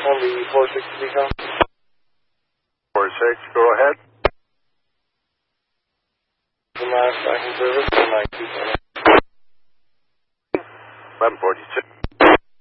On the 460 decom. 46, go ahead. The last back in service, 927. 1142.